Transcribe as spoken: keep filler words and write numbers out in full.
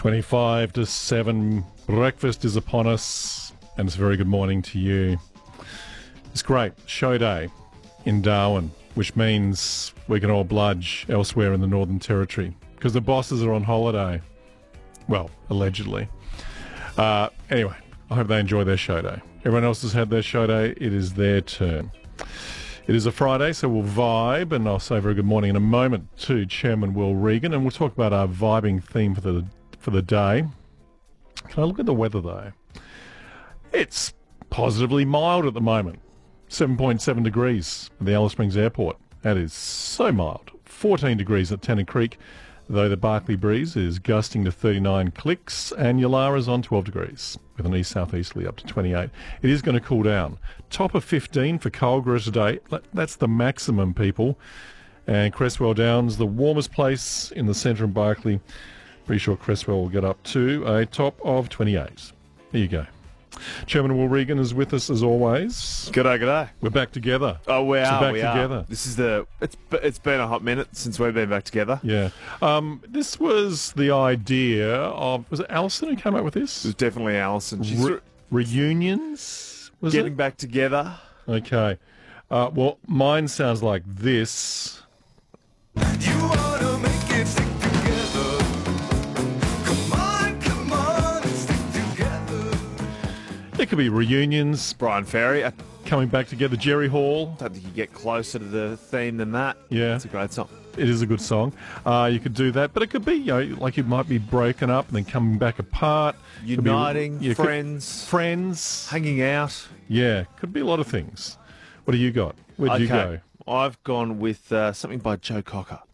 twenty-five to seven, breakfast is upon us, and it's a very good morning to you. It's great, show day in Darwin, which means we can all bludge elsewhere in the Northern Territory, because the bosses are on holiday. Well, allegedly. Uh, anyway, I hope they enjoy their show day. Everyone else has had their show day, it is their turn. It is a Friday, so we'll vibe, and I'll say a very good morning in a moment to Chairman Will Regan, and we'll talk about our vibing theme for the for the day. Can I look at the weather, though? It's positively mild at the moment. seven point seven degrees at the Alice Springs Airport. That is so mild. fourteen degrees at Tennant Creek, though the Barkly breeze is gusting to thirty-nine clicks, and Yallara's on twelve degrees, with an east-southeasterly up to twenty-eight. It is going to cool down. Top of fifteen for Culgra today. That's the maximum, people. And Cresswell Downs, the warmest place in the centre of Barkly. Pretty sure Cresswell will get up to a top of twenty-eight. There you go. Chairman Will Regan is with us as always. G'day, g'day. We're back together. Oh, we are. We're back we together. Are. This is the. It's it's been a hot minute since we've been back together. Yeah. Um, this was the idea of. Was it Alison who came up with this? It was definitely Alison. She's Re- reunions. Was getting it? back together. Okay. Uh, well, mine sounds like this. You wanna make it stick together. Come on, come on, and stick together. It could be reunions, Brian Ferry. I coming back together. Jerry Hall. don't think you get closer to the theme than that. Yeah. It's a great song. It is a good song. Uh, you could do that, but it could be, you know, like you might be broken up and then coming back apart. Could be- Uniting, yeah, could- friends, friends. hanging out. Yeah, could be a lot of things. What do you got? Where'd you go? I've gone with uh, something by Joe Cocker.